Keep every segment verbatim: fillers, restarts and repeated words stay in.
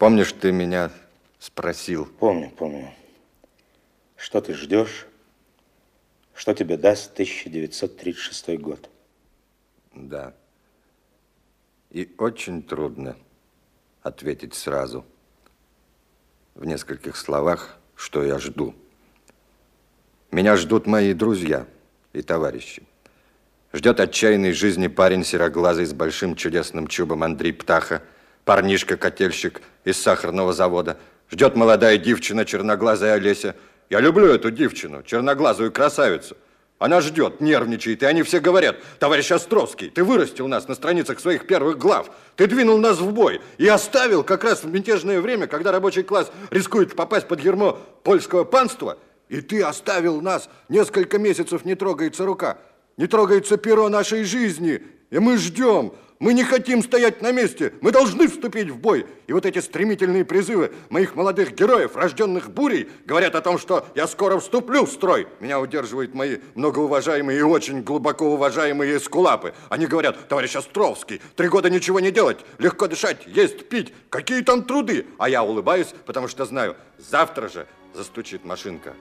Помнишь, ты меня спросил? Помню, помню. Что ты ждешь? Что тебе даст тысяча девятьсот тридцать шестой год? Да. И очень трудно ответить сразу, в нескольких словах, что я жду. Меня ждут мои друзья и товарищи. Ждет отчаянной жизни парень сероглазый с большим чудесным чубом Андрей Птаха, парнишка-котельщик из сахарного завода. Ждет молодая девчина, черноглазая Олеся. Я люблю эту девчину, черноглазую красавицу. Она ждет, нервничает, и они все говорят: товарищ Островский, ты вырастил нас на страницах своих первых глав, ты двинул нас в бой и оставил как раз в мятежное время, когда рабочий класс рискует попасть под ярмо польского панства, и ты оставил нас, несколько месяцев не трогается рука, не трогается перо нашей жизни, и мы ждем. Мы не хотим стоять на месте, мы должны вступить в бой. И вот эти стремительные призывы моих молодых героев, рожденных бурей, говорят о том, что я скоро вступлю в строй. Меня удерживают мои многоуважаемые и очень глубоко уважаемые эскулапы. Они говорят: товарищ Островский, три года ничего не делать, легко дышать, есть, пить, какие там труды? А я улыбаюсь, потому что знаю, завтра же застучит машинка.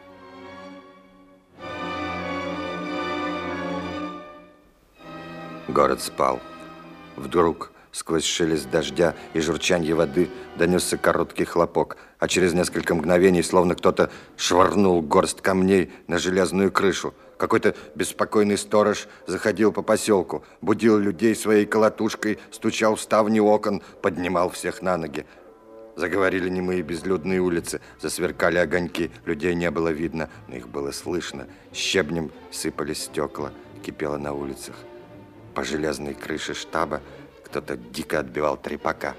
Город спал. Вдруг сквозь шелест дождя и журчанье воды донесся короткий хлопок, а через несколько мгновений словно кто-то швырнул горсть камней на железную крышу. Какой-то беспокойный сторож заходил по поселку, будил людей своей колотушкой, стучал в ставни окон, поднимал всех на ноги. Заговорили немые безлюдные улицы, засверкали огоньки, людей не было видно, но их было слышно. Щебнем сыпались стекла, кипело на улицах. По железной крыше штаба кто-то дико отбивал трепака.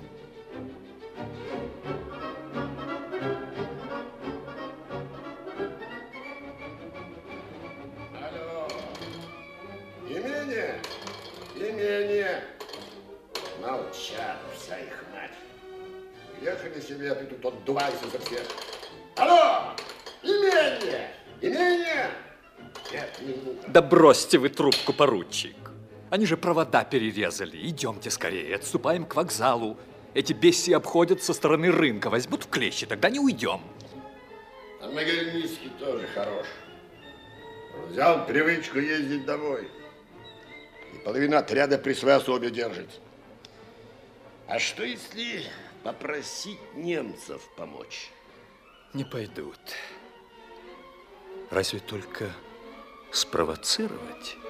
Алло! Имение! Имение! Молчат, вся их мать. Ехали себе, а ты тут отдувайся за всех. Алло! Имение! Имение! Нет, не, не. Да бросьте вы трубку, поручик. Они же провода перерезали. Идемте скорее, отступаем к вокзалу. Эти беси обходят со стороны рынка. Возьмут в клещи, тогда не уйдем. А Могильницкий тоже хорош. Взял привычку ездить домой. И половину отряда при своей особе держит. А что, если попросить немцев помочь? Не пойдут. Разве только спровоцировать?